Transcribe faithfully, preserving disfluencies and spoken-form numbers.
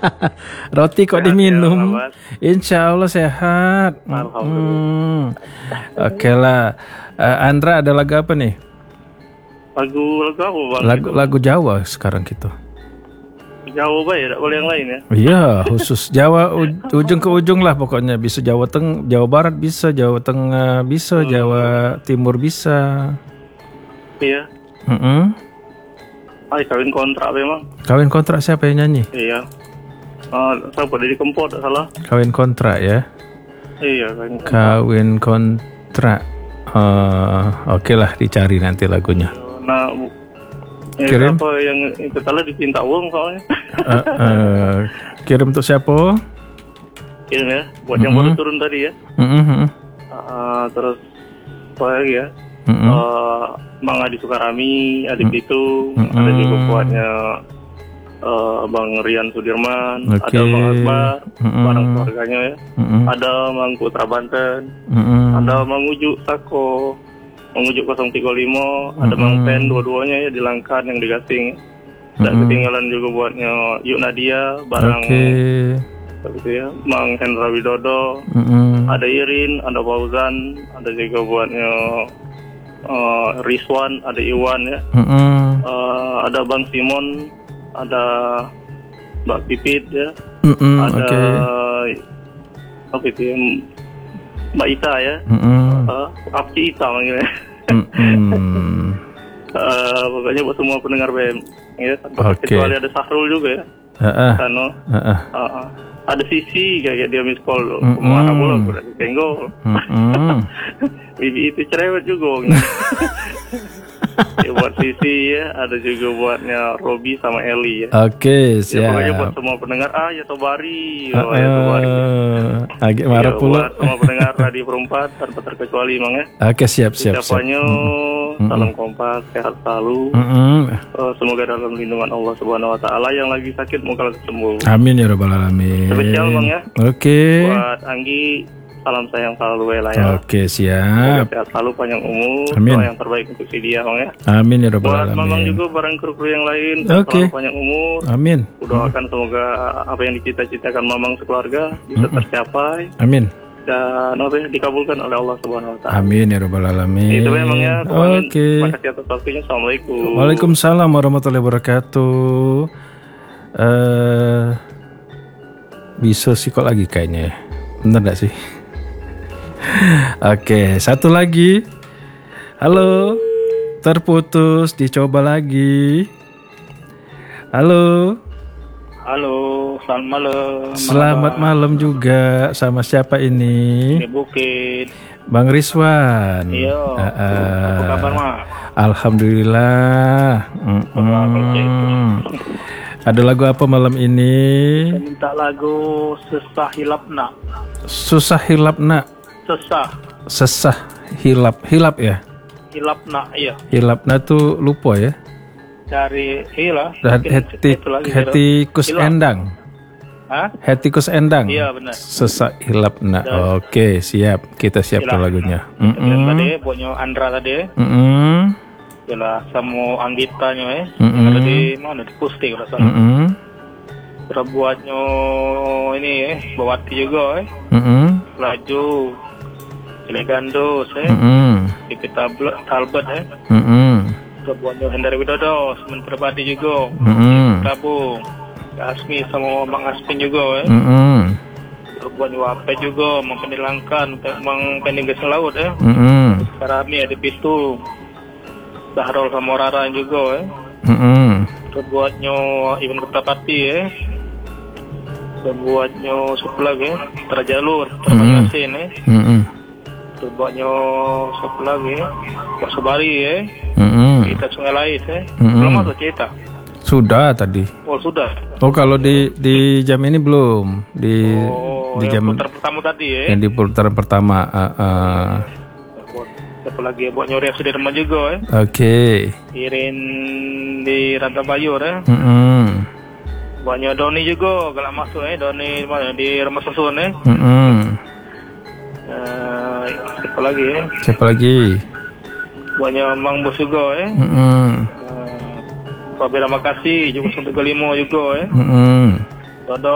Roti kok Sehat ya, diminum? Mas. Insya Allah sehat. Alhamdulillah. Hmm. Oke lah. Eh, Andra ada lagu apa nih? Lagu lagu apa bang? Lagu lagu Jawa sekarang gitu. Jawa baik, tidak boleh yang lain ya. Iya, khusus Jawa u- ujung ke ujung lah pokoknya. Bisa Jawa Teng, Jawa Barat bisa, Jawa Tengah bisa, Jawa Timur bisa. Iya. Mm-mm. Ay, kawin kontrak memang. Kawin kontrak siapa yang nyanyi? Iya. Ah, siapa dari Kempot tak salah. Kawin kontrak ya. Iya kawin kontrak. Kawin kontrak. Eh, Oke lah dicari nanti lagunya. Nah, bu- ya, Kirim. siapa yang itu salah dipinta uang soalnya. Eh, eh, kirim untuk siapa? Kirim ya, buat yang baru turun tadi ya. Mm-mm. Ah, terus apa lagi ya? Mm-mm. Eh, Bang Adi Sukarami, Adik itu, Mm-mm. ada juga buatnya eh, Bang Rian Sudirman, Oke. ada Bang Akbar, Mm-mm. bareng keluarganya ya. Mm-mm. Ada Bang Putra Banten, Mm-mm. ada Bang Ujuk Sako, Bang Ujuk nol tiga lima, ada Bang Mm-mm. Pen, dua-duanya ya di Langkat yang di Gasing. Dan Mm-mm. ketinggalan juga buatnya Yuk Nadia, barang Oke. gitu ya, Bang Hendra Widodo, Mm-mm. ada Irin, ada Fauzan, ada juga buatnya eh, Rizwan, ada Iwan ya. Mm-mm. Eh, ada Bang Simon, ada Mbak Pipit ya, Mm-mm. ada Oke. apa itu ya, Mbak Ita ya, Mm-mm. uh, Apci Ita manggilnya. Mm-mm. Eh, pokoknya buat semua pendengar B M ya, tanpa Oke. kecuali ada Sahrul juga ya, Heeh. Sano, Heeh. uh, uh. ada Sisi kayak dia miss call, Mm-mm. kemana pula udah tenggol, Mm-mm. Bibi itu cerewet juga. Ya, buat Sisi ya, ada juga buatnya Robi sama Eli ya. Oke, Ya, pokoknya buat siap. semua pendengar, ah ya Tobari, oh, ya Tobari. Heeh. Agak Ya, marah pula. buat semua pendengar Radio Perempat tanpa terkecuali emang ya. Oke, siap, siap, siap. Ucapannya salam kompas, sehat selalu. Mm-mm. Eh, semoga dalam lindungan Allah Subhanahu Wa Taala. Yang lagi sakit moga lekas sembuh. Amin ya rabbal alamin. Spesial bang ya. Oke. Buat Anggi, salam sayang selalu ya lah ya. Oke, Semoga siap. sehat selalu, panjang umur. Amin. Doa yang terbaik untuk si dia bang ya. Amin ya rabbal Buat Mamang alamin. juga, barang kru-kru yang lain, Oke. selalu panjang umur. Amin. Doakan semoga apa yang dicita-citakan Mamang sekeluarga bisa tercapai Amin. dan apa ya, dikabulkan oleh Allah Subhanahu Wa Taala. Amin ya rabbal alamin. Itu memang ya. Oke. Terima kasih atas waktunya. Assalamualaikum. Waalaikumsalam warahmatullahi wabarakatuh. Eh bisa sih kok lagi kayaknya ya. Bener gak sih? Oke, satu lagi. Halo. Terputus, dicoba lagi. Halo. Halo, selamat malam. Selamat malam juga. Sama siapa ini? Di Bukit. Bang Rizwan. Iya. Ah, ah. Apa kabar, Mak? Alhamdulillah. Mm-mm. Ada lagu apa malam ini? Saya minta lagu Sesah Hilap Nak. Susah hilap nak. Sesah Sesah hilap. Hilap ya? Hilap Nak, iya. Hilap nak tuh lupa ya? Dari Hila. Dan mungkin heti, itu lagi, hetikus Hilap. endang. Hah? Hetikus endang. Iya, benar. Sesak hilap nak. Dan- Oke, siap. Kita siapkan Hilap. lagunya. Kemudian Mm-mm. tadi, punya Andra tadi. Mm-mm. Yalah, sama Anggitanya ya. Mm-mm. Yang ada di mana? Di Pusti kalau salah. Mm-mm. Terus buatnya ini ya, Bawati juga ya. Mm-mm. Laju. Elegandos ya. Mm-mm. Di Pita Talbot ya. Mm-mm. Terus buatnya Hendra Widodo, Semen Pribadi juga. Mm-mm. Tabung. Asmi sama Bang Aspin juga ya. Mm-mm. Terus buatnya Wape juga, Mang Penilangkan, Mang Peninggas Laut ya. Mm-mm. Karami ada Pitu. Sahrul sama Rara juga ya. Mm-mm. Terus buatnya Iwan Kertapati ya. Terus buatnya Suplag ya. Terjalur, Mm-mm. Terbasin ya. Mm-mm. Terus buatnya Suplag ya. Pak Sobari ya. Mm-mm. Kita Sungai Lais ya. Mm-mm. Belum masuk cerita. Sudah tadi. Oh sudah. Oh kalau di di jam ini belum di Oh, di yang jam putar pertama tadi ya. yang di putaran pertama. ah, ah. Buat siapa lagi ya? Buat Nyori Sudirman juga ya. Oke. Irin di Rantabayur ya. Mm-mm. Buatnya Doni juga galak masuk ya. Doni mana di Rumah Susun ya. Mm-mm. Eh, siapa lagi ya? Siapa lagi? Buatnya Mang Bos juga ya. Mm-mm. Eh, Pak Bira Makasih juga sampai kelima juga ya. Mm-mm. Dodo